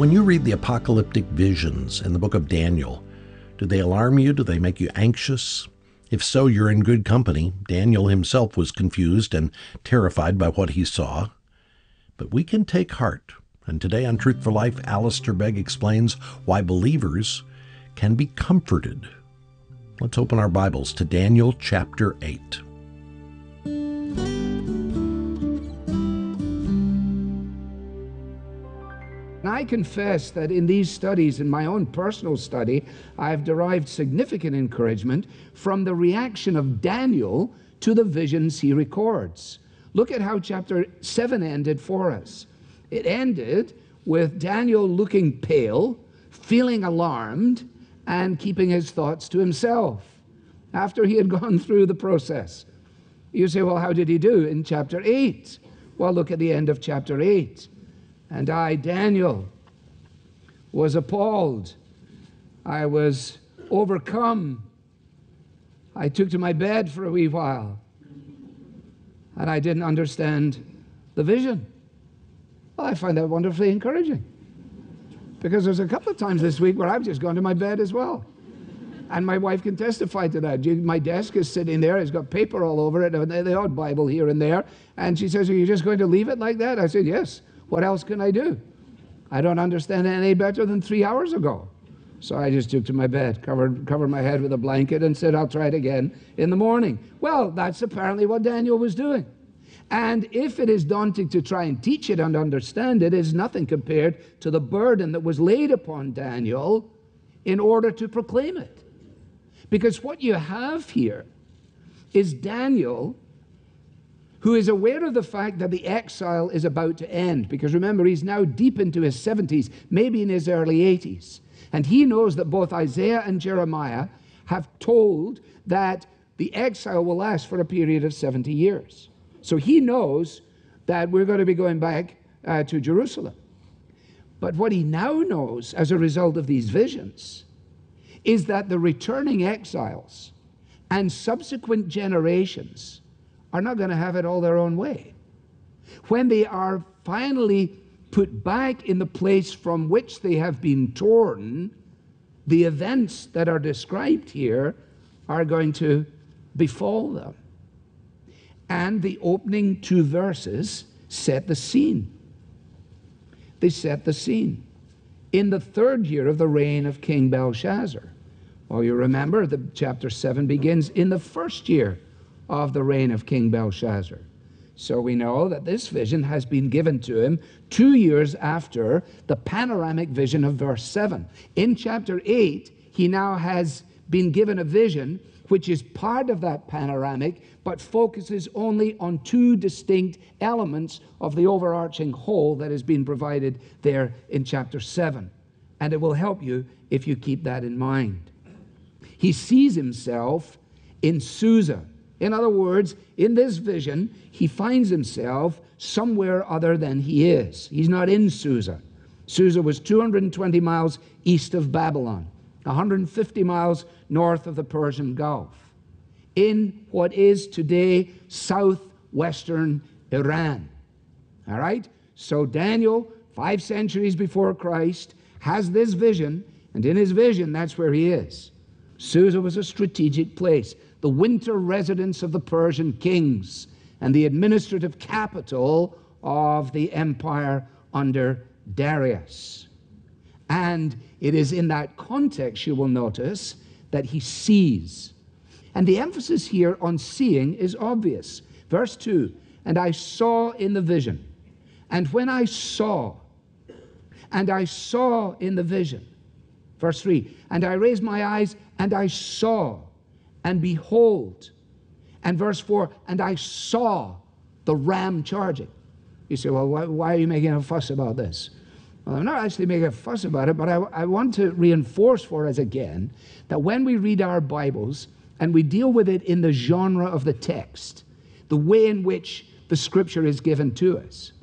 When you read the apocalyptic visions in the book of Daniel, do they alarm you? Do they make you anxious? If so, you're in good company. Daniel himself was confused and terrified by what he saw. But we can take heart. And today on Truth for Life, Alistair Begg explains why believers can be comforted. Let's open our Bibles to Daniel chapter 8. I confess that in these studies, in my own personal study, I've derived significant encouragement from the reaction of Daniel to the visions he records. Look at how chapter 7 ended for us. It ended with Daniel looking pale, feeling alarmed, and keeping his thoughts to himself after he had gone through the process. You say, well, how did he do in chapter 8? Well, look at the end of chapter 8. And I, Daniel, was appalled. I was overcome. I took to my bed for a wee while. And I didn't understand the vision. Well, I find that wonderfully encouraging. Because there's a couple of times this week where I've just gone to my bed as well. And my wife can testify to that. My desk is sitting there. It's got paper all over it, and the odd Bible here and there. And she says, are you just going to leave it like that? I said, yes. What else can I do? I don't understand it any better than 3 hours ago. So I just took to my bed, covered my head with a blanket, and said, I'll try it again in the morning. Well, that's apparently what Daniel was doing. And if it is daunting to try and teach it and understand it, it is nothing compared to the burden that was laid upon Daniel in order to proclaim it. Because what you have here is Daniel, who is aware of the fact that the exile is about to end. Because remember, he's now deep into his 70s, maybe in his early 80s. And he knows that both Isaiah and Jeremiah have told that the exile will last for a period of 70 years. So he knows that we're going to be going back to Jerusalem. But what he now knows as a result of these visions is that the returning exiles and subsequent generations are not going to have it all their own way. When they are finally put back in the place from which they have been torn, the events that are described here are going to befall them. And the opening 2 verses set the scene. They set the scene. In the 3rd year of the reign of King Belshazzar. Well, you remember that chapter 7 begins in the 1st year of the reign of King Belshazzar. So we know that this vision has been given to him 2 years after the panoramic vision of verse 7. In chapter 8, he now has been given a vision which is part of that panoramic, but focuses only on 2 distinct elements of the overarching whole that has been provided there in chapter 7. And it will help you if you keep that in mind. He sees himself in Susa. In other words, in this vision, he finds himself somewhere other than he is. He's not in Susa. Susa was 220 miles east of Babylon, 150 miles north of the Persian Gulf, in what is today southwestern Iran. All right? So Daniel, 5 centuries before Christ, has this vision, and in his vision, that's where he is. Susa was a strategic place, the winter residence of the Persian kings, and the administrative capital of the empire under Darius. And it is in that context, you will notice, that he sees. And the emphasis here on seeing is obvious. Verse 2, and I saw in the vision. And when I saw, and I saw in the vision. Verse 3, and I raised my eyes, and I saw, and behold. And verse 4, and I saw the ram charging. You say, well, why are you making a fuss about this? Well, I'm not actually making a fuss about it, but I want to reinforce for us again that when we read our Bibles and we deal with it in the genre of the text, the way in which the Scripture is given to us,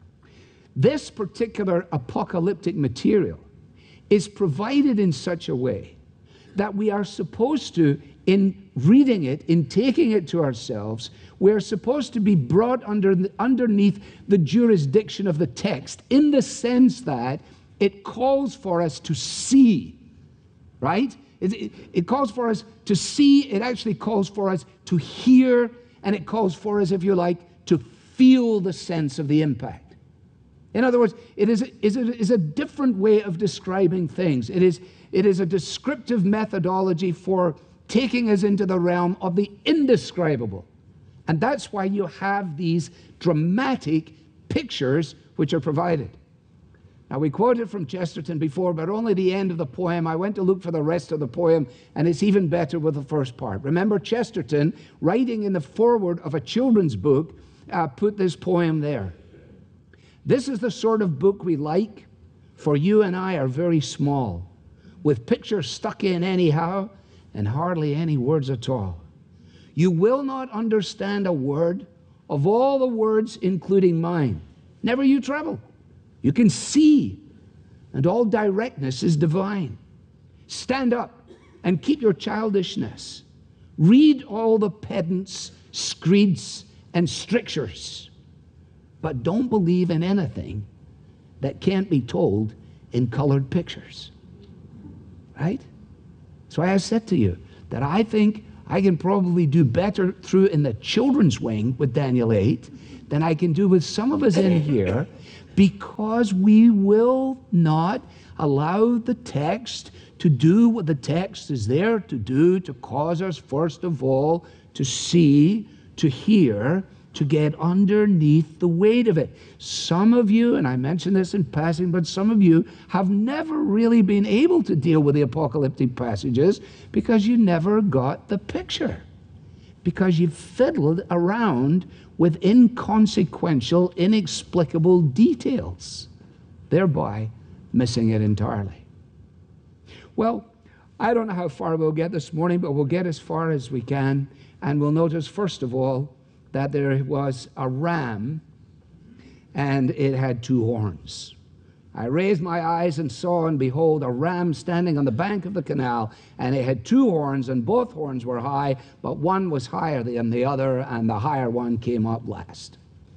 this particular apocalyptic material is provided in such a way that we are supposed to, in reading it, in taking it to ourselves, we're supposed to be brought underneath the jurisdiction of the text, in the sense that it calls for us to see, right? It calls for us to see, it actually calls for us to hear, and it calls for us, if you like, to feel the sense of the impact. In other words, it is a different way of describing things. It is a descriptive methodology for taking us into the realm of the indescribable. And that's why you have these dramatic pictures which are provided. Now, we quoted from Chesterton before, but only the end of the poem. I went to look for the rest of the poem, and it's even better with the first part. Remember, Chesterton, writing in the foreword of a children's book, put this poem there. This is the sort of book we like, for you and I are very small, with pictures stuck in anyhow, and hardly any words at all. You will not understand a word of all the words, including mine. Never you trouble. You can see, and all directness is divine. Stand up and keep your childishness. Read all the pedants, screeds, and strictures, but don't believe in anything that can't be told in colored pictures. Right? So I said to you that I think I can probably do better through in the children's wing with Daniel 8 than I can do with some of us in here, because we will not allow the text to do what the text is there to do, to cause us, first of all, to see, to hear, to get underneath the weight of it. Some of you, and I mentioned this in passing, but some of you have never really been able to deal with the apocalyptic passages because you never got the picture, because you fiddled around with inconsequential, inexplicable details, thereby missing it entirely. Well, I don't know how far we'll get this morning, but we'll get as far as we can, and we'll notice, first of all, that there was a ram, and it had two horns. I raised my eyes and saw, and behold, a ram standing on the bank of the canal, and it had two horns, and both horns were high, but one was higher than the other, and the higher one came up last.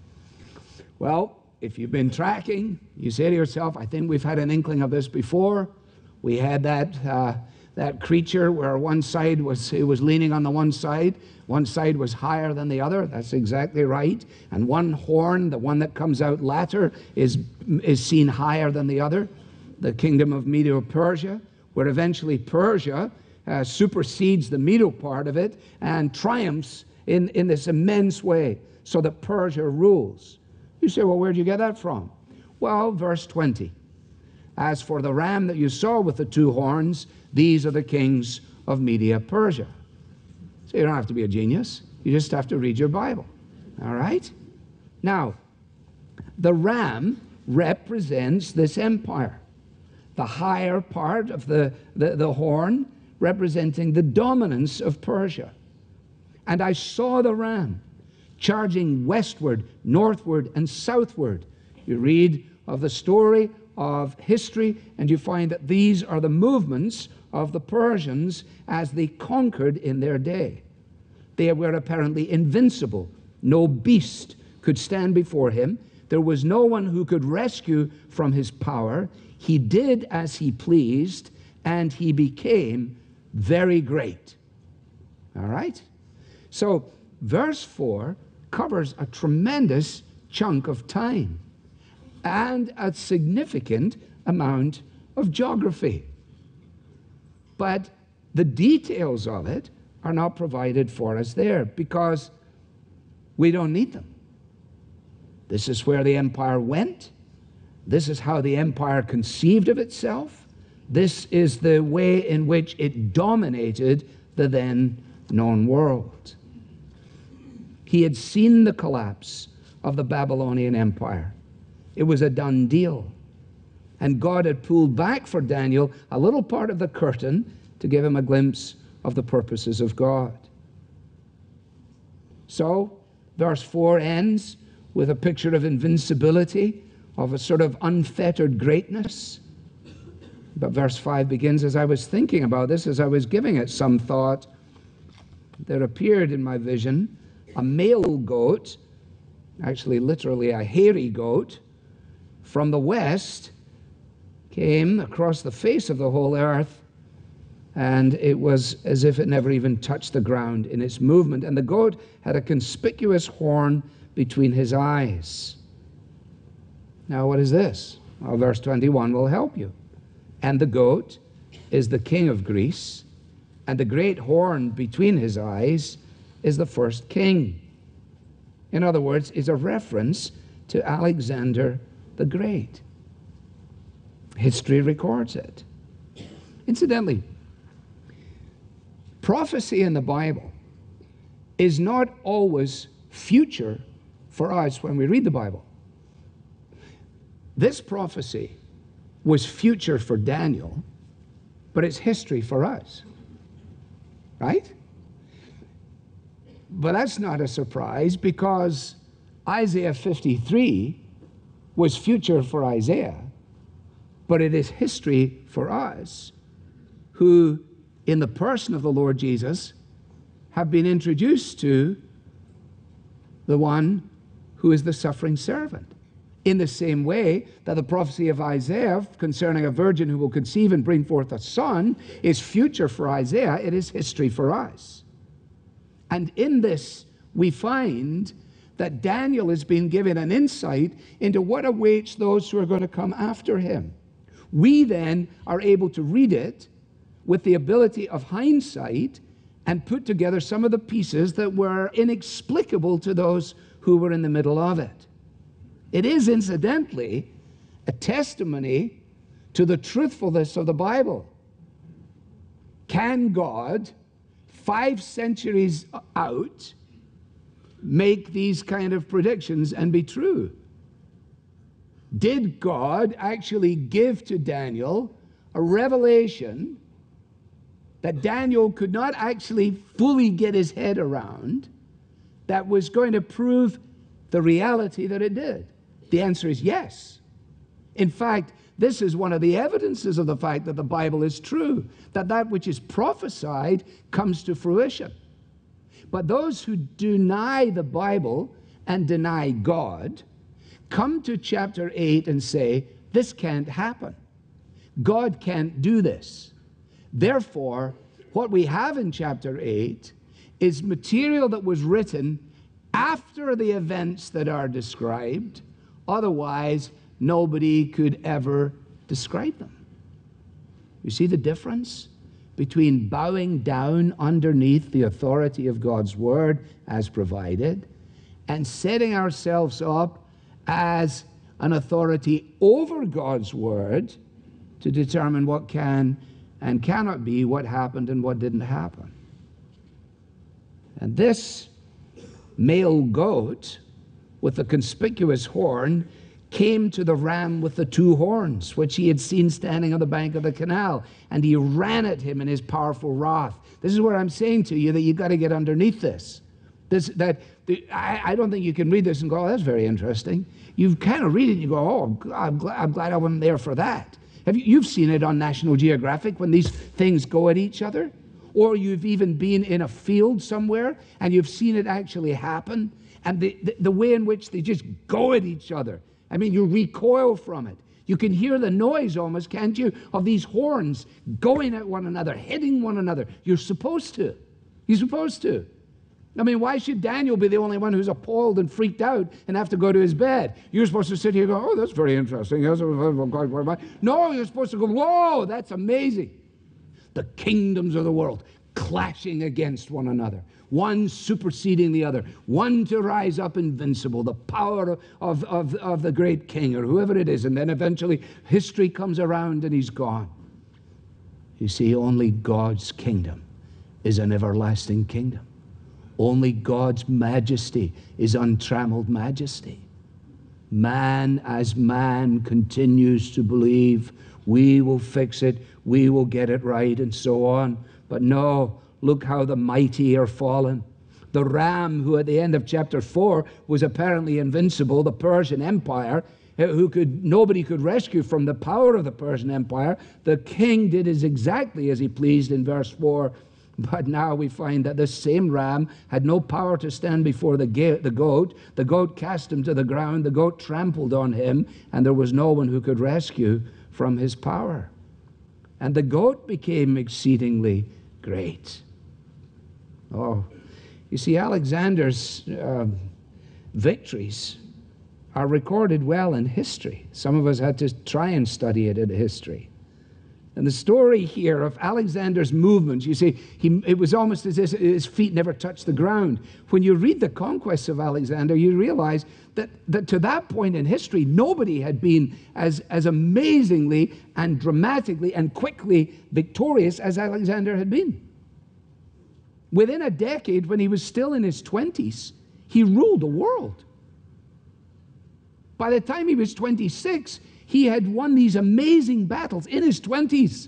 Well, if you've been tracking, you say to yourself, I think we've had an inkling of this before. We had that creature where one side was leaning on the one side was higher than the other. That's exactly right. And one horn, the one that comes out latter, is seen higher than the other. The kingdom of Medo-Persia, where eventually Persia supersedes the Medo part of it and triumphs in this immense way, so that Persia rules. You say, well, where'd you get that from? Well, verse 20. As for the ram that you saw with the two horns, these are the kings of Media-Persia. So you don't have to be a genius. You just have to read your Bible. All right? Now, the ram represents this empire. The higher part of the horn representing the dominance of Persia. And I saw the ram charging westward, northward, and southward. You read of the story of history, and you find that these are the movements of the Persians as they conquered in their day. They were apparently invincible. No beast could stand before him. There was no one who could rescue from his power. He did as he pleased, and he became very great. All right? So, verse 4 covers a tremendous chunk of time and a significant amount of geography. But the details of it are not provided for us there because we don't need them. This is where the empire went. This is how the empire conceived of itself. This is the way in which it dominated the then known world. He had seen the collapse of the Babylonian Empire. It was a done deal. And God had pulled back for Daniel a little part of the curtain to give him a glimpse of the purposes of God. So, verse 4 ends with a picture of invincibility, of a sort of unfettered greatness. But verse 5 begins, as I was thinking about this, as I was giving it some thought, there appeared in my vision a male goat, actually literally a hairy goat, from the west, came across the face of the whole earth, and it was as if it never even touched the ground in its movement. And the goat had a conspicuous horn between his eyes. Now, what is this? Well, verse 21 will help you. And the goat is the king of Greece, and the great horn between his eyes is the first king. In other words, is a reference to Alexander the Great. History records it. Incidentally, prophecy in the Bible is not always future for us when we read the Bible. This prophecy was future for Daniel, but it's history for us. Right? But that's not a surprise, because Isaiah 53 was future for Isaiah, but it is history for us who, in the person of the Lord Jesus, have been introduced to the one who is the suffering servant. In the same way that the prophecy of Isaiah concerning a virgin who will conceive and bring forth a son is future for Isaiah, it is history for us. And in this, we find that Daniel has been given an insight into what awaits those who are going to come after him. We then are able to read it with the ability of hindsight and put together some of the pieces that were inexplicable to those who were in the middle of it. It is, incidentally, a testimony to the truthfulness of the Bible. Can God, 5 centuries out, make these kind of predictions and be true? Did God actually give to Daniel a revelation that Daniel could not actually fully get his head around that was going to prove the reality that it did? The answer is yes. In fact, this is one of the evidences of the fact that the Bible is true, that that which is prophesied comes to fruition. But those who deny the Bible and deny God come to chapter 8 and say, this can't happen. God can't do this. Therefore, what we have in chapter 8 is material that was written after the events that are described. Otherwise, nobody could ever describe them. You see the difference between bowing down underneath the authority of God's word as provided and setting ourselves up as an authority over God's word to determine what can and cannot be, what happened and what didn't happen. And this male goat with the conspicuous horn came to the ram with the 2 horns, which he had seen standing on the bank of the canal, and he ran at him in his powerful wrath. This is where I'm saying to you that you've got to get underneath this. I don't think you can read this and go, oh, that's very interesting. You kind of read it and you go, oh, I'm glad I wasn't there for that. You've seen it on National Geographic when these things go at each other? Or you've even been in a field somewhere and you've seen it actually happen, and the way in which they just go at each other. I mean, you recoil from it. You can hear the noise almost, can't you, of these horns going at one another, hitting one another. You're supposed to. You're supposed to. I mean, why should Daniel be the only one who's appalled and freaked out and have to go to his bed? You're supposed to sit here and go, oh, that's very interesting. No, you're supposed to go, whoa, that's amazing. The kingdoms of the world clashing against one another, one superseding the other, one to rise up invincible, the power of the great king or whoever it is, and then eventually history comes around and he's gone. You see, only God's kingdom is an everlasting kingdom. Only God's majesty is untrammeled majesty. Man as man continues to believe, we will fix it, we will get it right, and so on. But no, look how the mighty are fallen. The ram, who at the end of chapter 4 was apparently invincible, the Persian Empire, nobody could rescue from the power of the Persian Empire. The king did exactly as he pleased in verse 4. But now we find that this same ram had no power to stand before the goat. The goat cast him to the ground. The goat trampled on him, and there was no one who could rescue from his power. And the goat became exceedingly great. Oh, you see, Alexander's victories are recorded well in history. Some of us had to try and study it in history. And the story here of Alexander's movements, you see, it was almost as if his feet never touched the ground. When you read the conquests of Alexander, you realize that to that point in history, nobody had been as amazingly and dramatically and quickly victorious as Alexander had been. Within a decade, when he was still in his 20s, he ruled the world. By the time he was 26, he had won these amazing battles in his 20s.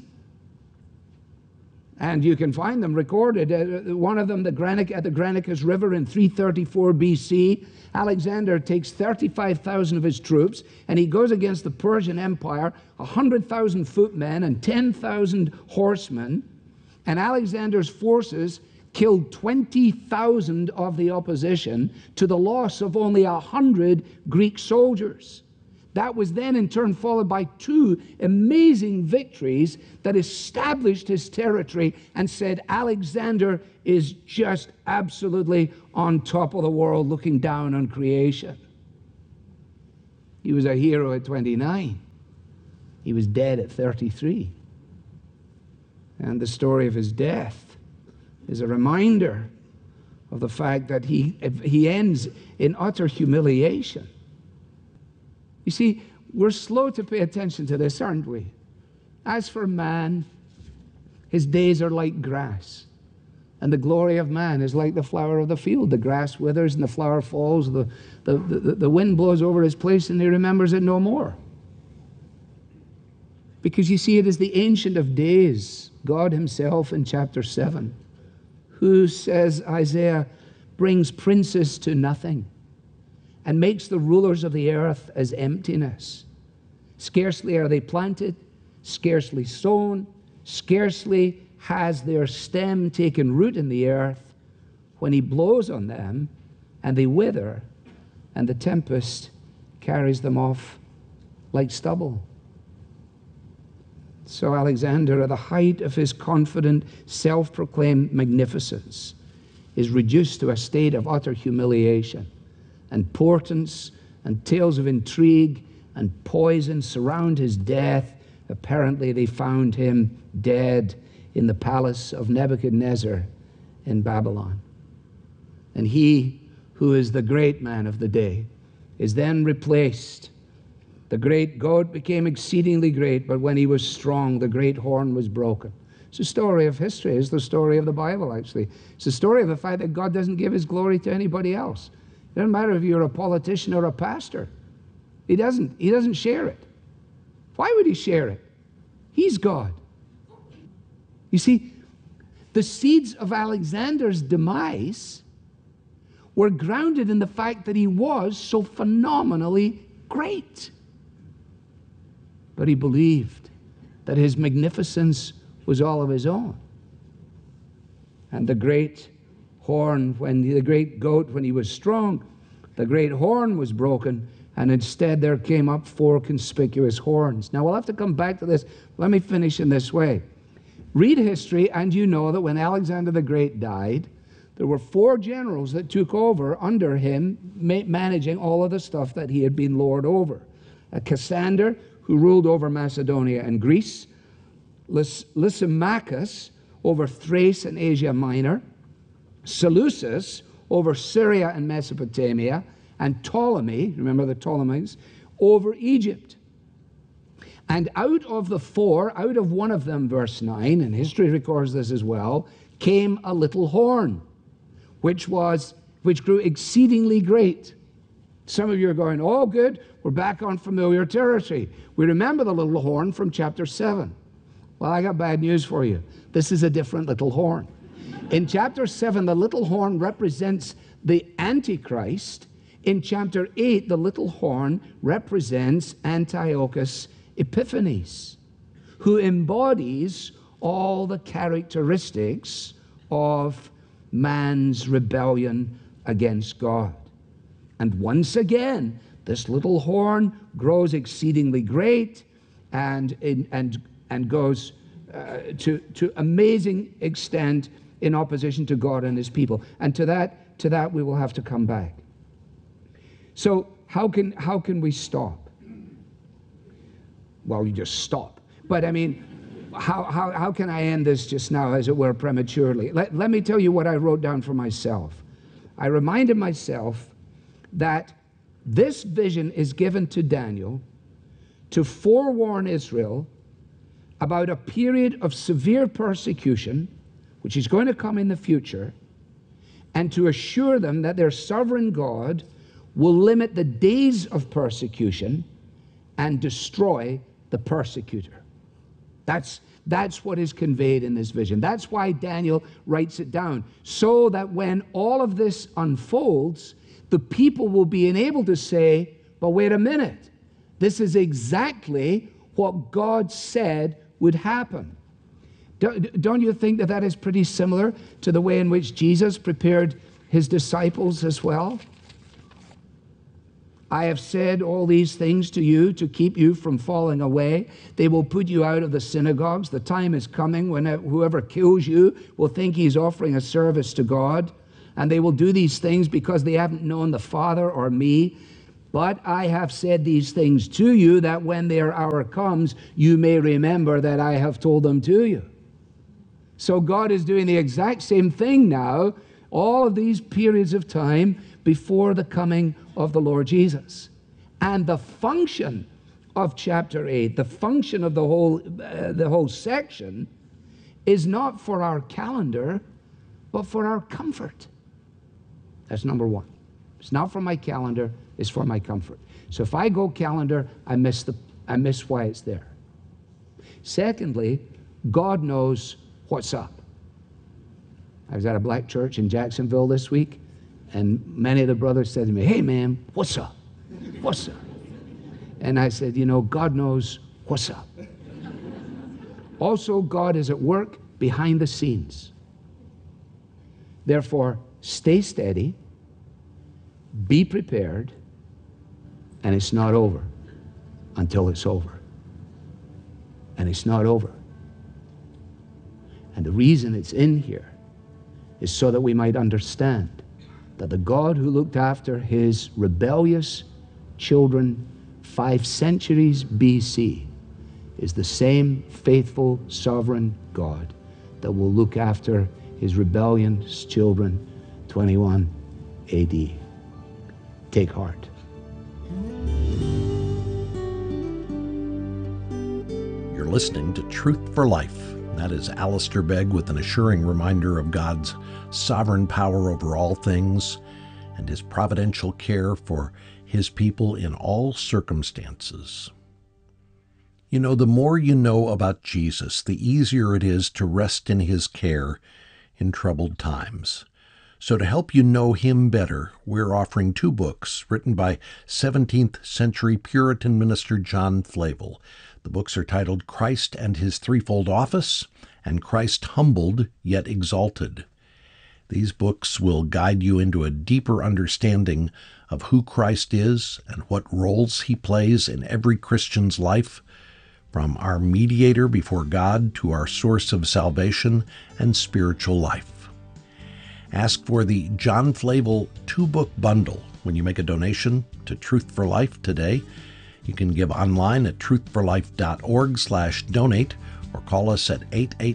And you can find them recorded. One of them, at the Granicus River in 334 BC, Alexander takes 35,000 of his troops, and he goes against the Persian Empire, 100,000 footmen and 10,000 horsemen. And Alexander's forces killed 20,000 of the opposition to the loss of only 100 Greek soldiers. That was then in turn followed by 2 amazing victories that established his territory and said Alexander is just absolutely on top of the world, looking down on creation. He was a hero at 29. He was dead at 33. And the story of his death is a reminder of the fact that he ends in utter humiliation. You see, we're slow to pay attention to this, aren't we? As for man, his days are like grass, and the glory of man is like the flower of the field. The grass withers and the flower falls, the wind blows over his place, and he remembers it no more. Because you see, it is the Ancient of Days, God himself in chapter 7, who, says Isaiah, brings princes to nothing and makes the rulers of the earth as emptiness. Scarcely are they planted, scarcely sown, scarcely has their stem taken root in the earth, when he blows on them, and they wither, and the tempest carries them off like stubble. So Alexander, at the height of his confident, self-proclaimed magnificence, is reduced to a state of utter humiliation. And portents and tales of intrigue and poison surround his death. Apparently they found him dead in the palace of Nebuchadnezzar in Babylon. And he, who is the great man of the day, is then replaced. The great goat became exceedingly great, but when he was strong, the great horn was broken. It's a story of history. It's the story of the Bible, actually. It's the story of the fact that God doesn't give his glory to anybody else. It doesn't matter if you're a politician or a pastor. He doesn't share it. Why would he share it? He's God. You see, the seeds of Alexander's demise were grounded in the fact that he was so phenomenally great. But he believed that his magnificence was all of his own. And the great horn, the great goat, when he was strong, the great horn was broken, and instead there came up 4 conspicuous horns. Now we'll have to come back to this. Let me finish in this way. Read history, and you know that when Alexander the Great died, there were 4 generals that took over under him, managing all of the stuff that he had been lord over. Cassander, who ruled over Macedonia and Greece, Lysimachus over Thrace and Asia Minor, Seleucus over Syria and Mesopotamia, and Ptolemy, remember the Ptolemies, over Egypt. And out of the 4, out of one of them, verse 9, and history records this as well, came a little horn, which grew exceedingly great. Some of you are going, oh good, we're back on familiar territory. We remember the little horn from chapter 7. Well, I got bad news for you. This is a different little horn. In chapter 7, the little horn represents the Antichrist. In chapter 8, the little horn represents Antiochus Epiphanes, who embodies all the characteristics of man's rebellion against God. And once again, this little horn grows exceedingly great and goes to amazing extent in opposition to God and his people. And to that we will have to come back. So how can we stop? Well, you just stop. But I mean, how can I end this just now, as it were, prematurely? Let me tell you what I wrote down for myself. I reminded myself that this vision is given to Daniel to forewarn Israel about a period of severe persecution, which is going to come in the future, and to assure them that their sovereign God will limit the days of persecution and destroy the persecutor. That's what is conveyed in this vision. That's why Daniel writes it down, so that when all of this unfolds, the people will be enabled to say, but wait a minute, this is exactly what God said would happen. Don't you think that is pretty similar to the way in which Jesus prepared his disciples as well? I have said all these things to you to keep you from falling away. They will put you out of the synagogues. The time is coming when whoever kills you will think he's offering a service to God. And they will do these things because they haven't known the Father or me. But I have said these things to you, that when their hour comes, you may remember that I have told them to you. So God is doing the exact same thing now, all of these periods of time before the coming of the Lord Jesus. And the function of chapter 8, the function of the whole section, is not for our calendar, but for our comfort. That's number one. It's not for my calendar, it's for my comfort. So if I go calendar, I miss why it's there. Secondly, God knows what's up. I was at a black church in Jacksonville this week, and many of the brothers said to me, "Hey man, what's up? What's up?" And I said, God knows what's up. Also, God is at work behind the scenes. Therefore, stay steady, be prepared, and it's not over until it's over. And it's not over. And the reason it's in here is so that we might understand that the God who looked after his rebellious children 5 centuries BC is the same faithful, sovereign God that will look after his rebellious children 21 AD. Take heart. You're listening to Truth for Life. That is Alistair Begg with an assuring reminder of God's sovereign power over all things and his providential care for his people in all circumstances. The more you know about Jesus, the easier it is to rest in his care in troubled times. So to help you know him better, we're offering 2 books written by 17th century Puritan minister John Flavel. The books are titled Christ and His Threefold Office and Christ Humbled Yet Exalted. These books will guide you into a deeper understanding of who Christ is and what roles he plays in every Christian's life, from our mediator before God to our source of salvation and spiritual life. Ask for the John Flavel 2-book bundle when you make a donation to Truth for Life today. You can give online at truthforlife.org/donate or call us at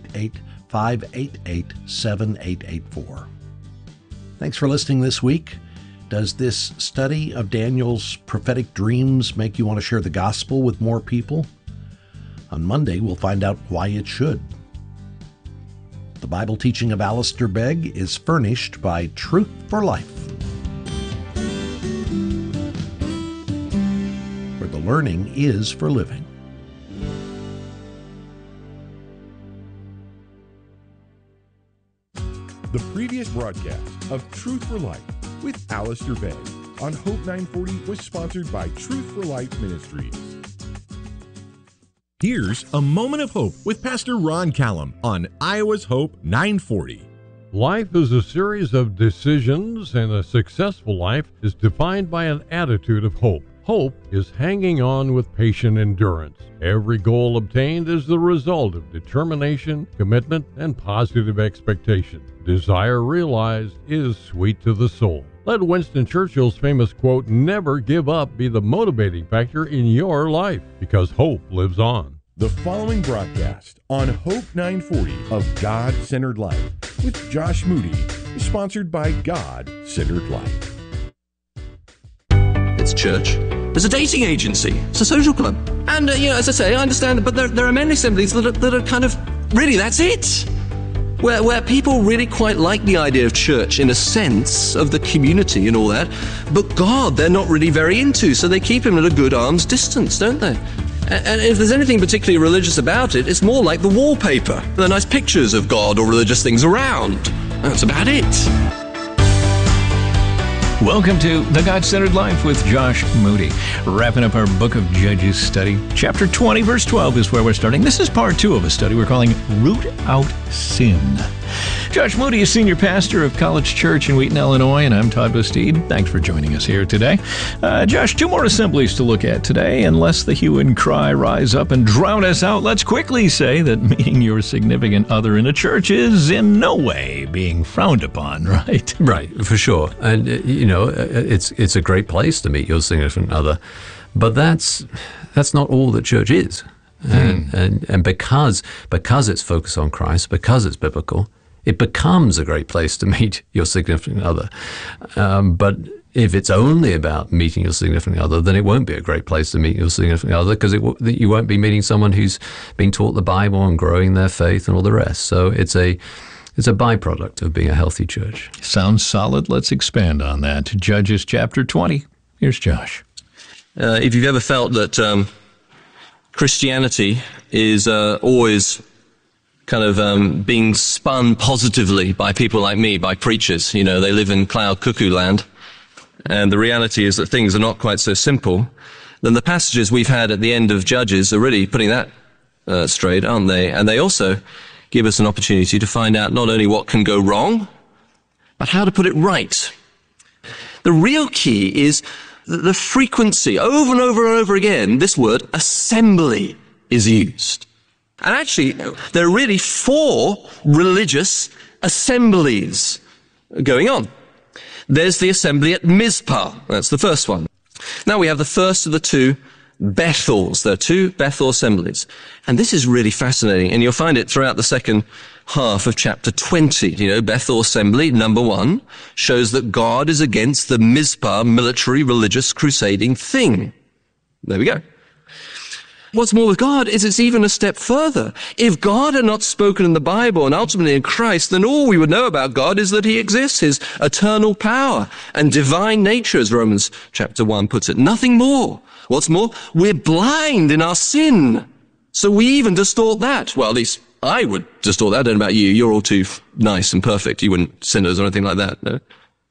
888-588-7884. Thanks for listening this week. Does this study of Daniel's prophetic dreams make you want to share the gospel with more people? On Monday, we'll find out why it should. The Bible teaching of Alistair Begg is furnished by Truth for Life, where the learning is for living. The previous broadcast of Truth for Life with Alistair Begg on Hope 940 was sponsored by Truth for Life Ministries. Here's a moment of hope with Pastor Ron Callum on Iowa's Hope 940. Life is a series of decisions, and a successful life is defined by an attitude of hope. Hope is hanging on with patient endurance. Every goal obtained is the result of determination, commitment, and positive expectation. Desire realized is sweet to the soul. Let Winston Churchill's famous quote, "Never give up," be the motivating factor in your life, because hope lives on. The following broadcast on Hope 940 of God-Centered Life with Josh Moody is sponsored by God-Centered Life. It's church. There's a dating agency. It's a social club. And, as I say, I understand, but there are many assemblies that are kind of, really, that's it. Where people really quite like the idea of church in a sense of the community and all that, but God they're not really very into, so they keep him at a good arm's distance, don't they? And if there's anything particularly religious about it, it's more like the wallpaper. There are nice pictures of God or religious things around. That's about it. Welcome to The God-Centered Life with Josh Moody. Wrapping up our Book of Judges study. Chapter 20, verse 12 is where we're starting. This is part 2 of a study we're calling Root Out Sin. Josh Moody is senior pastor of College Church in Wheaton, Illinois, and I'm Todd Bastide. Thanks for joining us here today. Josh, 2 more assemblies to look at today. Unless the hue and cry rise up and drown us out, let's quickly say that meeting your significant other in a church is in no way being frowned upon, right? Right, for sure. And, it's a great place to meet your significant other. But that's not all that church is. And because it's focused on Christ, because it's biblical, it becomes a great place to meet your significant other. But if it's only about meeting your significant other, then it won't be a great place to meet your significant other, because you won't be meeting someone who's being taught the Bible and growing their faith and all the rest. So it's a byproduct of being a healthy church. Sounds solid. Let's expand on that. Judges chapter 20. Here's Josh. If you've ever felt that Christianity is always kind of being spun positively by people like me, by preachers, they live in cloud cuckoo land, and the reality is that things are not quite so simple, then the passages we've had at the end of Judges are really putting that straight, aren't they? And they also give us an opportunity to find out not only what can go wrong, but how to put it right. The real key is the frequency. Over and over and over again, this word assembly is used. And actually, there are really 4 religious assemblies going on. There's the assembly at Mizpah. That's the first one. Now we have the first of the 2 Bethels. There are 2 Bethel assemblies. And this is really fascinating. And you'll find it throughout the second half of chapter 20. Bethel assembly, number 1, shows that God is against the Mizpah military, religious, crusading thing. There we go. What's more with God is it's even a step further. If God had not spoken in the Bible and ultimately in Christ, then all we would know about God is that he exists, his eternal power and divine nature, as Romans chapter 1 puts it. Nothing more. What's more, we're blind in our sin. So we even distort that. Well, at least I would distort that. I don't know about you. You're all too nice and perfect. You wouldn't sinners or anything like that, no?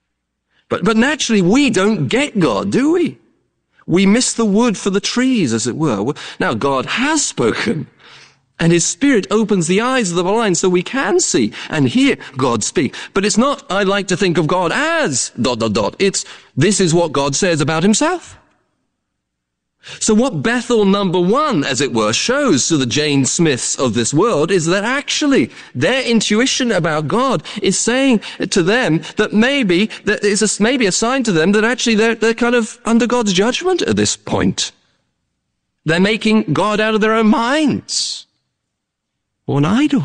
But naturally, we don't get God, do we? We miss the wood for the trees, as it were. Now, God has spoken, and his Spirit opens the eyes of the blind so we can see and hear God speak. But it's not, I like to think of God as ... It's, this is what God says about himself. So what Bethel number 1, as it were, shows to the Jane Smiths of this world is that actually their intuition about God is saying to them that maybe a sign to them that actually they're kind of under God's judgment at this point. They're making God out of their own minds, or an idol.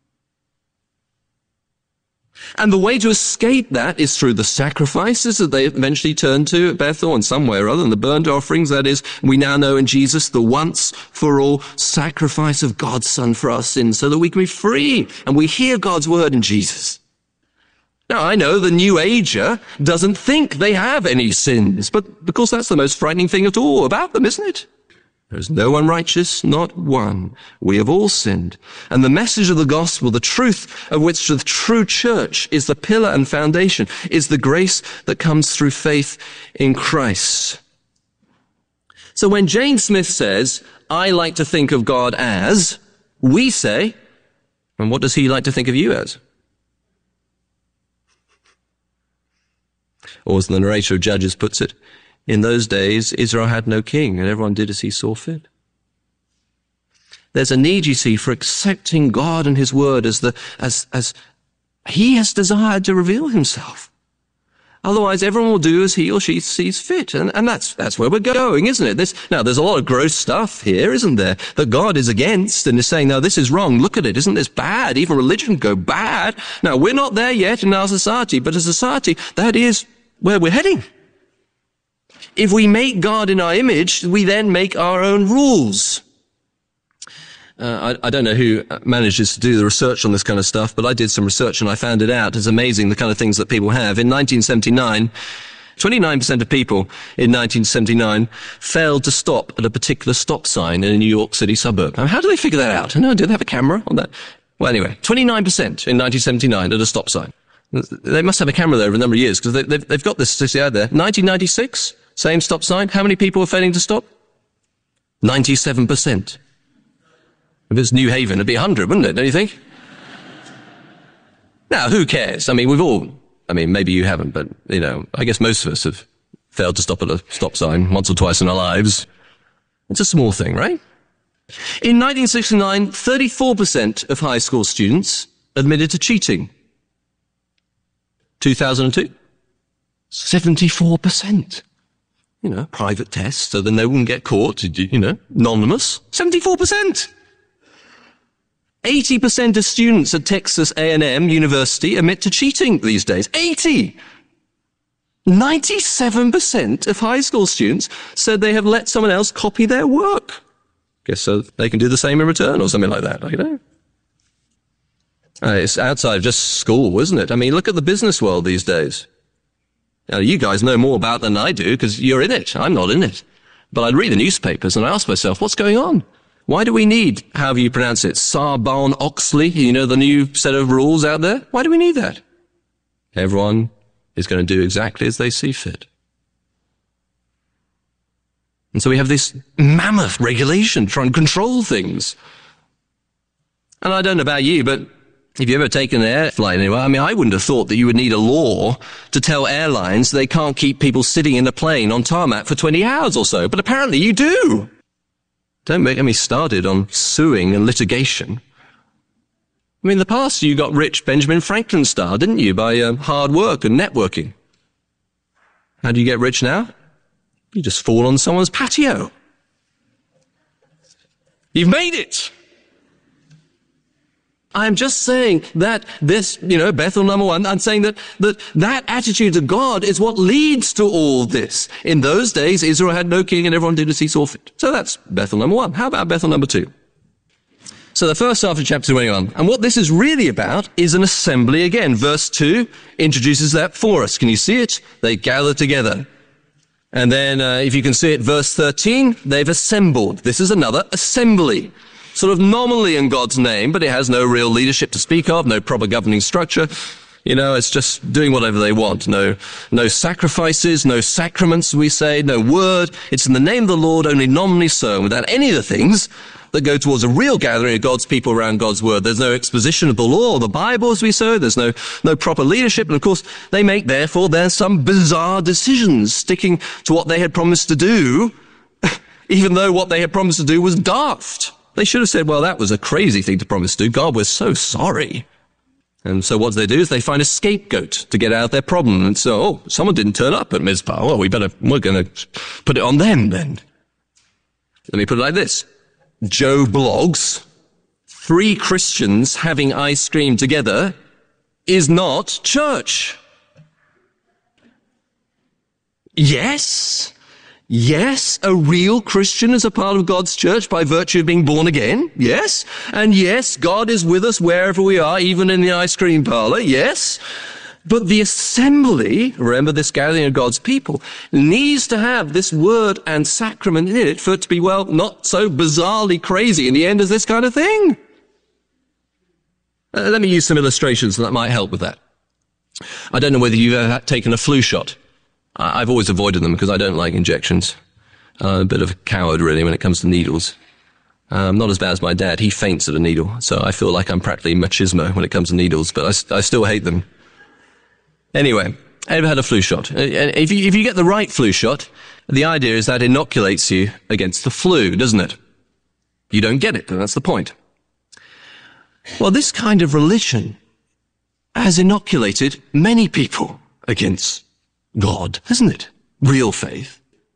And the way to escape that is through the sacrifices that they eventually turn to at Bethel in some way or other, and the burnt offerings, that is, we now know in Jesus, the once-for-all sacrifice of God's Son for our sins, so that we can be free, and we hear God's word in Jesus. Now, I know the New Ager doesn't think they have any sins, but because that's the most frightening thing at all about them, isn't it? There's no one righteous, not one. We have all sinned. And the message of the gospel, the truth of which the true church is the pillar and foundation, is the grace that comes through faith in Christ. So when Jane Smith says, I like to think of God as, we say, and what does he like to think of you as? Or as the narrator of Judges puts it, in those days Israel had no king, and everyone did as he saw fit. There's a need, you see, for accepting God and his word as he has desired to reveal himself. Otherwise, everyone will do as he or she sees fit. And that's where we're going, isn't it? Now, there's a lot of gross stuff here, isn't there, that God is against and is saying, no, this is wrong. Look at it. Isn't this bad? Even religion can go bad. Now, we're not there yet in our society, but as a society, that is where we're heading. If we make God in our image, we then make our own rules. I don't know who manages to do the research on this kind of stuff, but I did some research and I found it out. It's amazing the kind of things that people have. In 1979, 29% of people in 1979 failed to stop at a particular stop sign in a New York City suburb. Now, how do they figure that out? No, do they have a camera on that? Well, anyway, 29% in 1979 at a stop sign. They must have a camera there over a number of years because they've got this statistic out there. 1996, same stop sign. How many people were failing to stop? 97%. If it's New Haven, it'd be 100, wouldn't it, don't you think? Now, who cares? I mean, maybe you haven't, but, I guess most of us have failed to stop at a stop sign once or twice in our lives. It's a small thing, right? In 1969, 34% of high school students admitted to cheating. 2002, 74%. Private tests, so then they wouldn't get caught, anonymous. 74%. 80% of students at Texas A&M University admit to cheating these days. 80! 97% of high school students said they have let someone else copy their work. Guess so they can do the same in return or something like that, It's outside of just school, isn't it? I mean, look at the business world these days. Now, you guys know more about it than I do because you're in it. I'm not in it. But I'd read the newspapers and I ask myself, what's going on? Why do we need, however you pronounce it, Sarbanes-Oxley, the new set of rules out there? Why do we need that? Everyone is going to do exactly as they see fit. And so we have this mammoth regulation trying to control things. And I don't know about you, but if you've ever taken an air flight anywhere, I wouldn't have thought that you would need a law to tell airlines they can't keep people sitting in a plane on tarmac for 20 hours or so. But apparently you do. Don't get me started on suing and litigation. In the past you got rich Benjamin Franklin style, didn't you, by hard work and networking. How do you get rich now? You just fall on someone's patio. You've made it. I'm just saying that this, Bethel number one, I'm saying that attitude to God is what leads to all this. In those days, Israel had no king and everyone did as he saw fit. So that's Bethel number one. How about Bethel number two? So the first half of chapter 21. And what this is really about is an assembly again. Verse 2 introduces that for us. Can you see it? They gather together. And then, if you can see it, verse 13, they've assembled. This is another assembly. Sort of nominally in God's name, but it has no real leadership to speak of, no proper governing structure. It's just doing whatever they want. No sacrifices, no sacraments, we say, no word. It's in the name of the Lord, only nominally so, without any of the things that go towards a real gathering of God's people around God's word. There's no exposition of the law or the Bible, as we say. There's no proper leadership. And of course, they make, therefore, there's some bizarre decisions sticking to what they had promised to do, even though what they had promised to do was daft. They should have said, well, that was a crazy thing to promise to do. God, we're so sorry. And so what they do is they find a scapegoat to get out of their problem. And so, someone didn't turn up at Mizpah. Well, we're going to put it on them then. Let me put it like this. Joe blogs, 3 Christians having ice cream together is not church. Yes, a real Christian is a part of God's church by virtue of being born again. Yes. And yes, God is with us wherever we are, even in the ice cream parlor. Yes. But the assembly, remember this gathering of God's people, needs to have this word and sacrament in it for it to be, well, not so bizarrely crazy in the end as this kind of thing. Let me use some illustrations that might help with that. I don't know whether you've ever taken a flu shot. I've always avoided them because I don't like injections. I'm a bit of a coward, really, when it comes to needles. Not as bad as my dad. He faints at a needle, so I feel like I'm practically machismo when it comes to needles, but I still hate them. Anyway, Ever had a flu shot? If you get the right flu shot, the idea is that inoculates you against the flu, doesn't it? You don't get it, and that's the point. Well, this kind of religion has inoculated many people against God, hasn't it? Real faith.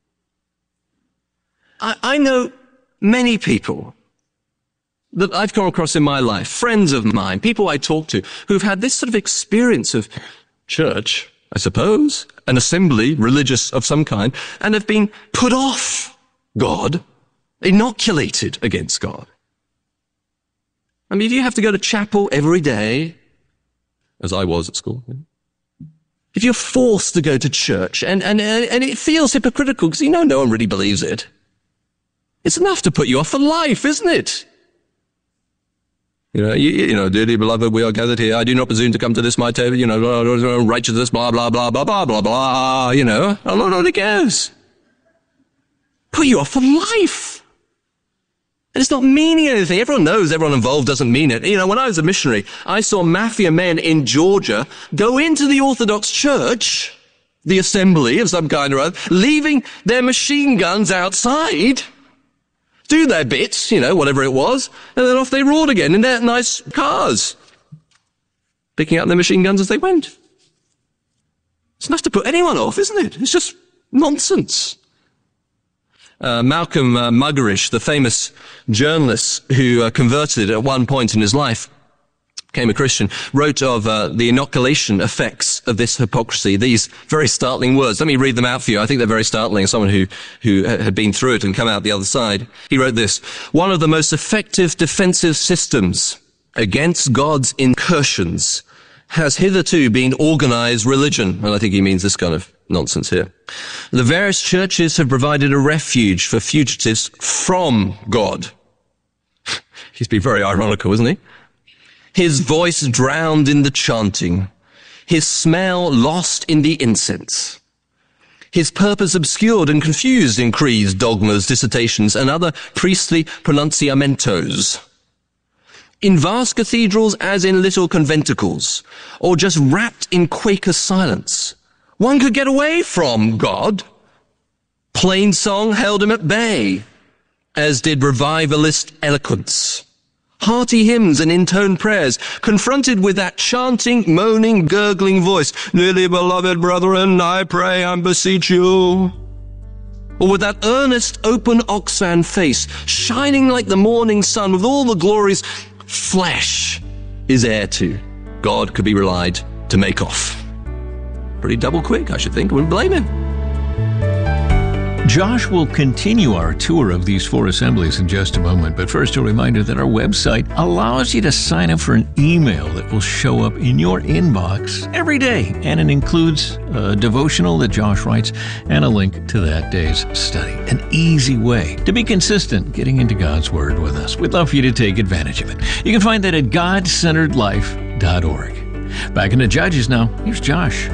I know many people that I've come across in my life, friends of mine, people I talk to, who've had this sort of experience of church, I suppose, an assembly, religious of some kind, and have been put off God, inoculated against God. I mean, if you have to go to chapel every day, as I was at school, if you're forced to go to church, and it feels hypocritical because no one really believes it, it's enough to put you off for life, isn't it? Dearly beloved, we are gathered here. I do not presume to come to this my table, righteousness, blah, blah, blah, blah, blah, blah, blah, on it goes. Put you off for life. And it's not meaning anything. Everyone knows everyone involved doesn't mean it. When I was a missionary, I saw mafia men in Georgia go into the Orthodox Church, the assembly of some kind or other, leaving their machine guns outside, do their bits, whatever it was, and then off they roared again in their nice cars, picking up their machine guns as they went. It's enough to put anyone off, isn't it? It's just nonsense. Malcolm Muggeridge, the famous journalist who converted at one point in his life, became a Christian, wrote of the inoculation effects of this hypocrisy, these very startling words. Let me read them out for you. I think they're very startling as someone who had been through it and come out the other side. He wrote this: one of the most effective defensive systems against God's incursions has hitherto been organized religion. And I think he means this kind of nonsense here. The various churches have provided a refuge for fugitives from God. He's been very ironical, isn't he? His voice drowned in the chanting, his smell lost in the incense, his purpose obscured and confused in creeds, dogmas, dissertations, and other priestly pronunciamentos. In vast cathedrals as in little conventicles, or just wrapped in Quaker silence, one could get away from God. Plain song held him at bay, as did revivalist eloquence. Hearty hymns and intoned prayers, confronted with that chanting, moaning, gurgling voice, "Dearly beloved brethren, I pray and beseech you." Or with that earnest, open oxan face, shining like the morning sun with all the glories flesh is heir to, God could be relied to make off. Pretty double quick, I should think. I wouldn't blame him. Josh will continue our tour of these 4 assemblies in just a moment, but first a reminder that our website allows you to sign up for an email that will show up in your inbox every day, and it includes a devotional that Josh writes and a link to that day's study. An easy way to be consistent getting into God's Word with us. We'd love for you to take advantage of it. You can find that at godcenteredlife.org. Back into Judges now. Here's Josh.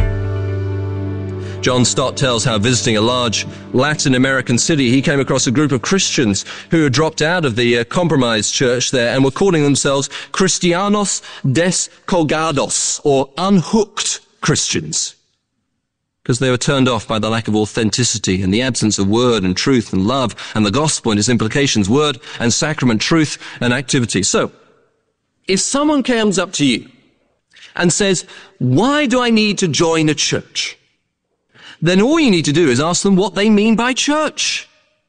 John Stott tells how visiting a large Latin American city, he came across a group of Christians who had dropped out of the compromised church there and were calling themselves Cristianos Descolgados, or unhooked Christians, because they were turned off by the lack of authenticity and the absence of word and truth and love and the gospel and its implications, word and sacrament, truth and activity. So, if someone comes up to you and says, "Why do I need to join a church?" then all you need to do is ask them what they mean by church.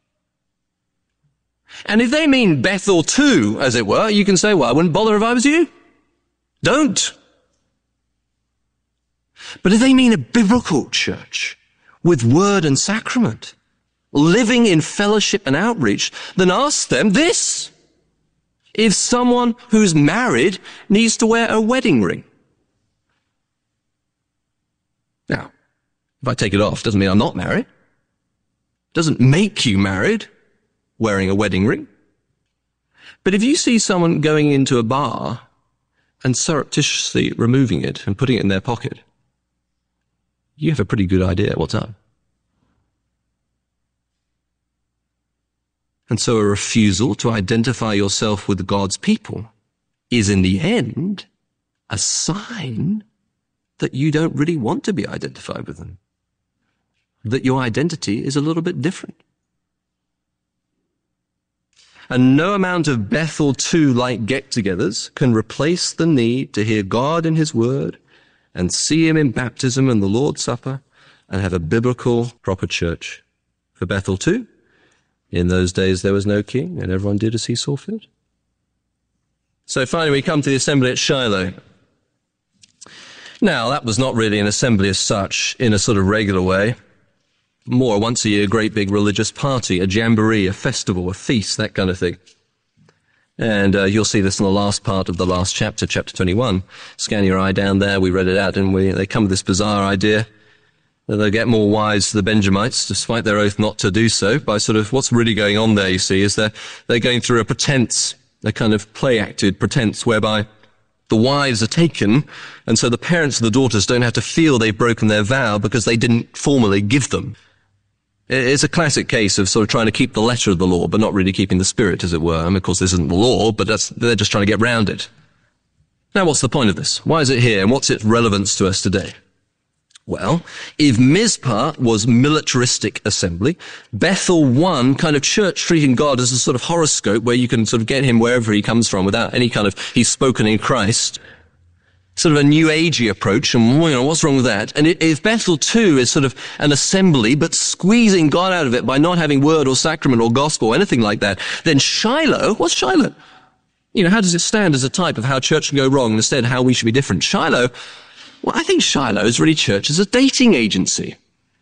And if they mean Bethel too, as it were, you can say, "Well, I wouldn't bother if I was you." Don't. But if they mean a biblical church with word and sacrament, living in fellowship and outreach, then ask them this: if someone who's married needs to wear a wedding ring. Now, if I take it off, doesn't mean I'm not married. Doesn't make you married, wearing a wedding ring. But if you see someone going into a bar and surreptitiously removing it and putting it in their pocket, you have a pretty good idea what's up. And so a refusal to identify yourself with God's people is in the end a sign that you don't really want to be identified with them, that your identity is a little bit different. And no amount of Bethel 2-like get-togethers can replace the need to hear God in his word and see him in baptism and the Lord's Supper and have a biblical, proper church. For Bethel 2, in those days there was no king and everyone did as he saw fit. So finally we come to the assembly at Shiloh. Now, that was not really an assembly as such in a sort of regular way. More once a year, great big religious party, a jamboree, a festival, a feast, that kind of thing. And you'll see this in the last part of the last chapter, chapter 21. Scan your eye down there, we read it out, and they come with this bizarre idea that they'll get more wives to the Benjamites, despite their oath not to do so, by sort of what's really going on there, you see, is they're going through a pretense, a kind of play-acted pretense, whereby the wives are taken, and so the parents of the daughters don't have to feel they've broken their vow because they didn't formally give them. It's a classic case of sort of trying to keep the letter of the law, but not really keeping the spirit, as it were. I mean, of course, this isn't the law, but they're just trying to get round it. Now, what's the point of this? Why is it here, and what's its relevance to us today? Well, if Mizpah was militaristic assembly, Bethel 1 kind of church treating God as a sort of horoscope where you can sort of get him wherever he comes from without any kind of, he's spoken in Christ, sort of a new agey approach, and what's wrong with that? And if Bethel 2 is sort of an assembly, but squeezing God out of it by not having word or sacrament or gospel or anything like that, then Shiloh, what's Shiloh? How does it stand as a type of how church can go wrong, and instead how we should be different? Shiloh, well, I think Shiloh is really church as a dating agency.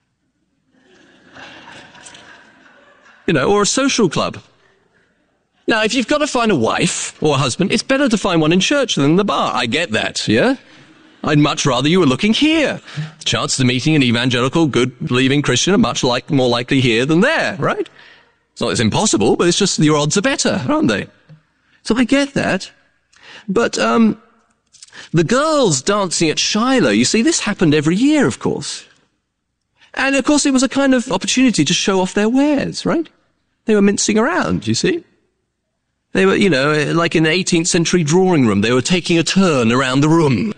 Or a social club. Now, if you've got to find a wife or a husband, it's better to find one in church than in the bar. I get that, yeah? I'd much rather you were looking here. The chances of meeting an evangelical, good-believing Christian are much more likely here than there, right? It's not as impossible, but it's just your odds are better, aren't they? So I get that. But the girls dancing at Shiloh, you see, this happened every year, of course. And, of course, it was a kind of opportunity to show off their wares, right? They were mincing around, you see. They were, like in an 18th century drawing room, they were taking a turn around the room.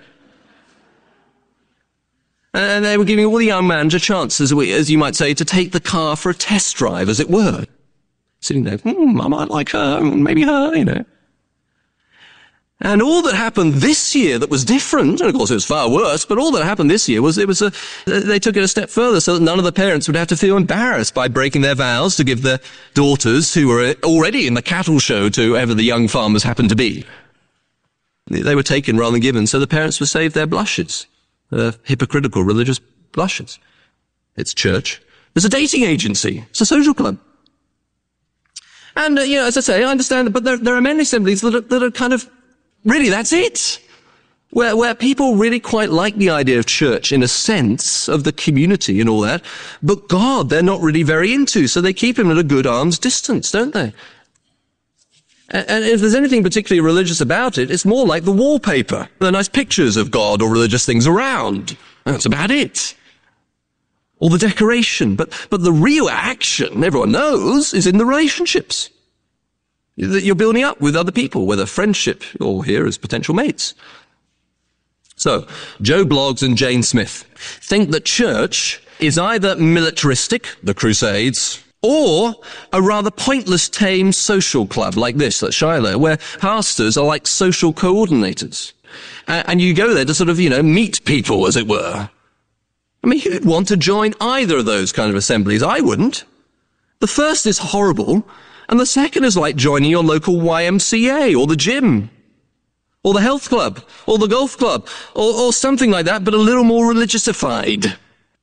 And they were giving all the young men a chance, as you might say, to take the car for a test drive, as it were. Sitting there, I might like her, maybe her, And all that happened this year that was different, and of course it was far worse, but all that happened this year was they took it a step further so that none of the parents would have to feel embarrassed by breaking their vows to give their daughters, who were already in the cattle show, to whoever the young farmers happened to be. They were taken rather than given, so the parents were saved their blushes, hypocritical religious blushes. It's church. There's a dating agency. It's a social club. And, as I say, I understand that, but there are many assemblies that are kind of, really, that's it. Where people really quite like the idea of church in a sense of the community and all that, but God they're not really very into, so they keep him at a good arm's distance, don't they? And if there's anything particularly religious about it, it's more like the wallpaper. The nice pictures of God or religious things around. That's about it. Or the decoration. But the real action, everyone knows, is in the relationships that you're building up with other people, whether friendship or here as potential mates. So, Joe Bloggs and Jane Smith think that church is either militaristic, the Crusades, or a rather pointless, tame social club like this at Shiloh, where pastors are like social coordinators. And you go there to sort of, meet people, as it were. I mean, who'd want to join either of those kind of assemblies? I wouldn't. The first is horrible, and the second is like joining your local YMCA, or the gym, or the health club, or the golf club, or something like that, but a little more religiousified.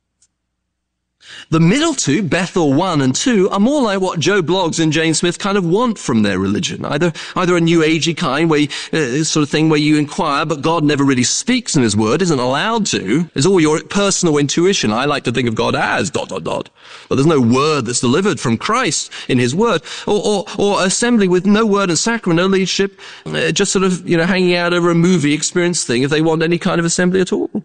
The middle two, Bethel 1 and 2, are more like what Joe Bloggs and Jane Smith kind of want from their religion. Either a new agey kind, sort of thing where you inquire, but God never really speaks in his word, isn't allowed to. It's all your personal intuition. I like to think of God as ... But there's no word that's delivered from Christ in his word. Or assembly with no word and sacrament, no leadership, just sort of, hanging out over a movie experience thing if they want any kind of assembly at all.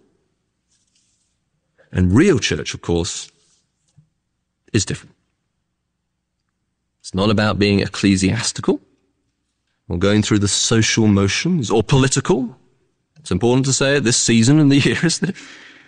And real church, of course, is different. It's not about being ecclesiastical or going through the social motions or political It's important to say it this season in the year, isn't it?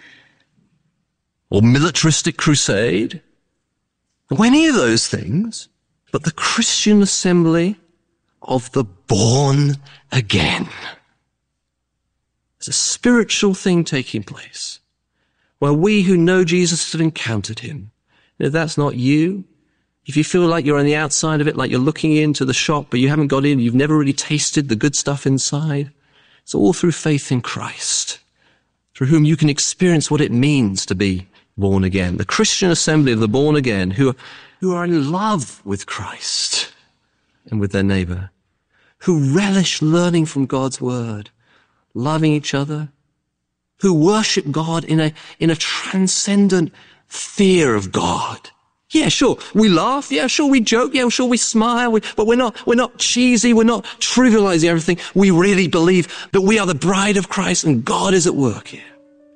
Or militaristic crusade. Or any of those things, but the Christian assembly of the born again. There's a spiritual thing taking place where we who know Jesus have encountered him. And if that's not you, if you feel like you're on the outside of it, like you're looking into the shop, but you haven't got in, you've never really tasted the good stuff inside, it's all through faith in Christ, through whom you can experience what it means to be born again. The Christian assembly of the born again who are in love with Christ and with their neighbor, who relish learning from God's word, loving each other, who worship God in a transcendent fear of God. Yeah, sure, we laugh. Yeah, sure, we joke. Yeah, sure, we smile. But we're not cheesy. We're not trivializing everything. We really believe that we are the bride of Christ and God is at work here.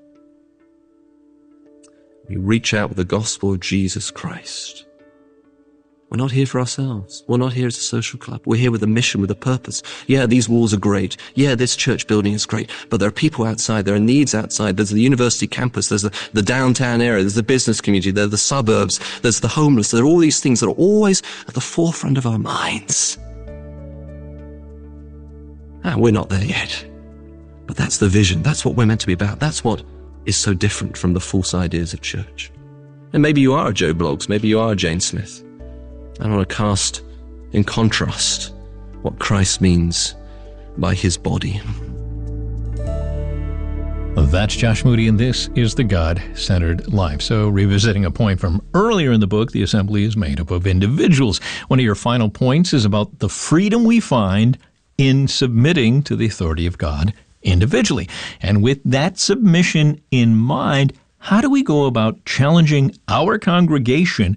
We reach out with the gospel of Jesus Christ. We're not here for ourselves. We're not here as a social club. We're here with a mission, with a purpose. Yeah, these walls are great. Yeah, this church building is great. But there are people outside. There are needs outside. There's the university campus. There's the downtown area. There's the business community. There's the suburbs. There's the homeless. There are all these things that are always at the forefront of our minds. And we're not there yet. But that's the vision. That's what we're meant to be about. That's what is so different from the false ideas of church. And maybe you are a Joe Bloggs. Maybe you are a Jane Smith. I want to cast in contrast what Christ means by his body. That's Josh Moody, and this is The God-Centered Life. So, revisiting a point from earlier in the book, the assembly is made up of individuals. One of your final points is about the freedom we find in submitting to the authority of God individually. And with that submission in mind, how do we go about challenging our congregation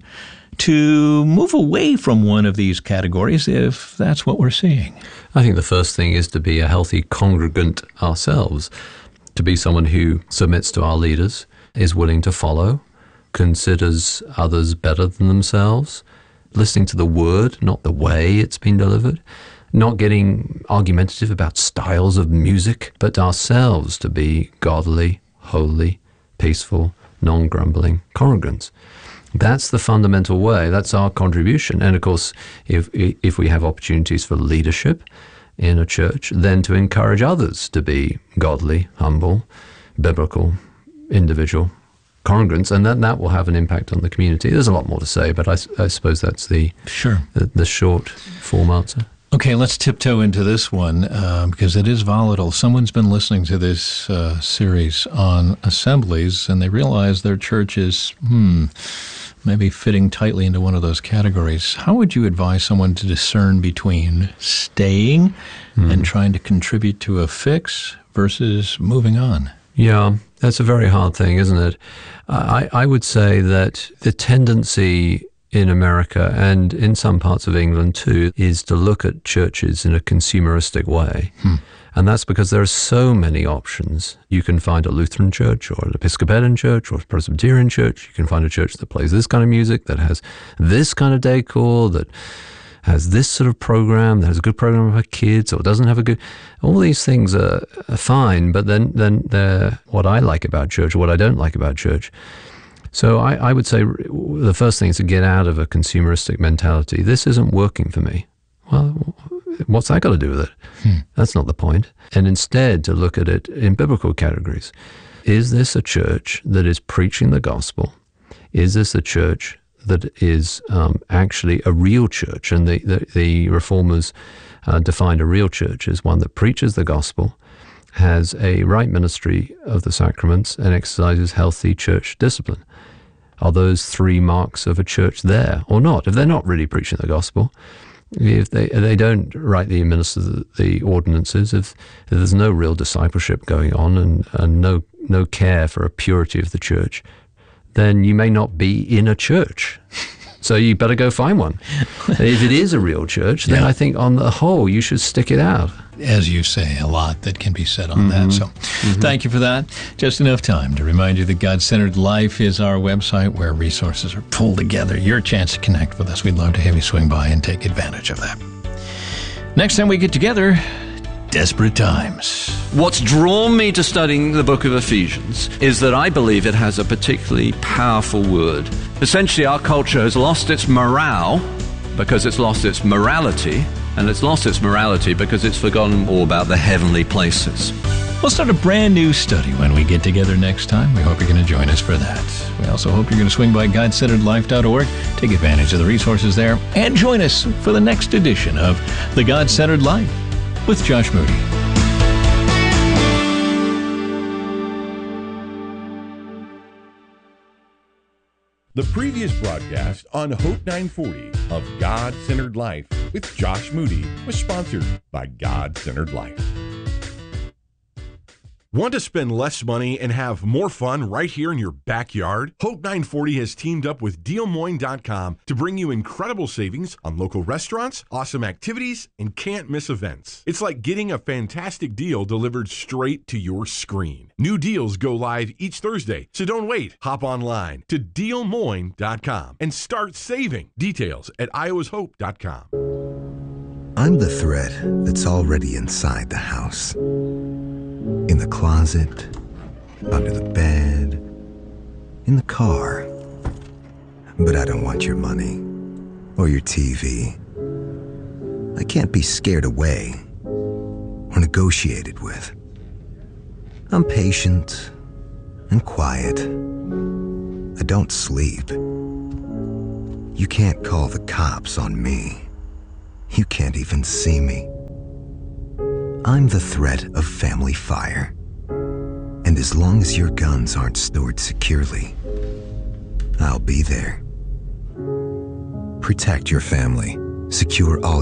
to move away from one of these categories if that's what we're seeing? I think the first thing is to be a healthy congregant ourselves, to be someone who submits to our leaders, is willing to follow, considers others better than themselves, listening to the word, not the way it's been delivered, not getting argumentative about styles of music, but ourselves to be godly, holy, peaceful, non-grumbling congregants. That's the fundamental way. That's our contribution. And of course, if we have opportunities for leadership in a church, then to encourage others to be godly, humble, biblical, individual congregants, and that will have an impact on the community. There's a lot more to say, but I suppose that's the short form answer. Okay, let's tiptoe into this one because it is volatile. Someone's been listening to this series on assemblies, and they realize their church is maybe fitting tightly into one of those categories. How would you advise someone to discern between staying and trying to contribute to a fix versus moving on? Yeah, that's a very hard thing, isn't it? I would say that the tendency in America and in some parts of England too is to look at churches in a consumeristic way. And that's because there are so many options. You can find a Lutheran church or an Episcopalian church or a Presbyterian church. You can find a church that plays this kind of music, that has this kind of decor, that has this sort of program, that has a good program for kids or doesn't have a good... All these things are fine, but then they're what I like about church or what I don't like about church. So I would say the first thing is to get out of a consumeristic mentality. This isn't working for me. Well, what's that got to do with it? That's not the point. And instead to look at it in biblical categories. Is this a church that is preaching the gospel? Is this a church that is actually a real church? And the Reformers defined a real church as one that preaches the gospel, has a right ministry of the sacraments, and exercises healthy church discipline. Are those three marks of a church there or not? If they're not really preaching the gospel, if they don't rightly administer the ordinances, if there's no real discipleship going on and no care for a purity of the church, then you may not be in a church. So you better go find one. If it is a real church, then I think on the whole you should stick it out. As you say, a lot that can be said on that. So thank you for that. Just enough time to remind you that God-Centered Life is our website where resources are pulled together. Your chance to connect with us. We'd love to have you swing by and take advantage of that. Next time we get together, desperate times. What's drawn me to studying the book of Ephesians is that I believe it has a particularly powerful word. Essentially, our culture has lost its morale because it's lost its morality, and it's lost its morality because it's forgotten all about the heavenly places. We'll start a brand new study when we get together next time. We hope you're going to join us for that. We also hope you're going to swing by GodCenteredLife.org, take advantage of the resources there, and join us for the next edition of The God-Centered Life with Josh Moody. The previous broadcast on Hope 940 of God-Centered Life with Josh Moody was sponsored by God-Centered Life. Want to spend less money and have more fun right here in your backyard? Hope 940 has teamed up with DealMoin.com to bring you incredible savings on local restaurants, awesome activities, and can't-miss events. It's like getting a fantastic deal delivered straight to your screen. New deals go live each Thursday, so don't wait. Hop online to DealMoin.com and start saving. Details at iowashope.com. I'm the thread that's already inside the house. In the closet, under the bed, in the car. But I don't want your money or your TV. I can't be scared away or negotiated with. I'm patient and quiet. I don't sleep. You can't call the cops on me. You can't even see me. I'm the threat of family fire. And as long as your guns aren't stored securely, I'll be there. Protect your family. Secure all